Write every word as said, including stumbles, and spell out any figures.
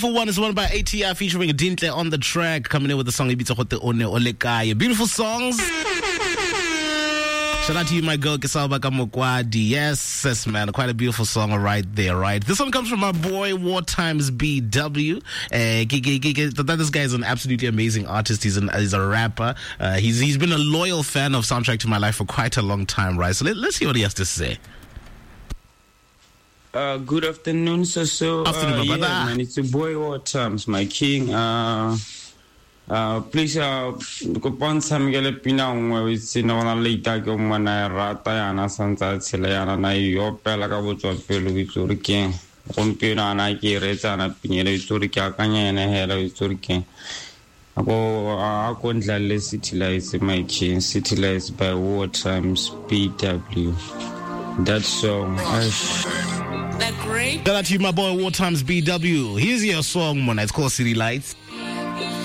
For one is one by A T I featuring Dintle on the track, coming in with the song Ibitsa Khote One Olekaye. Beautiful songs. Shout out to you, my girl, Kisalba Kamokwadi. Yes, yes, man. Quite a beautiful song right there, right? This one comes from my boy, War Times B W. Uh, this guy is an absolutely amazing artist. He's, an, he's a rapper. Uh, he's He's been a loyal fan of Soundtrack to My Life for quite a long time, right? So let, let's see what he has to say. Uh, good afternoon, so so. Afternoon, uh, my yeah, brother. man, it's your boy War Times, my king. Uh, uh, please, uh, go pon samgele pina ngwe itse no na leita ke mona rata yana santsa tshela yana na yo pela ka botswa pelo itsuri ke gompena na ke retsa na pinyele itsuri ke akanya ene hela itsuri ke ako a ko ndlalle City Lights, my king. City Lights by War Times B W. That song. That great. Shout out to you, my boy, War Times B W. Here's your song, man. It's called City Lights.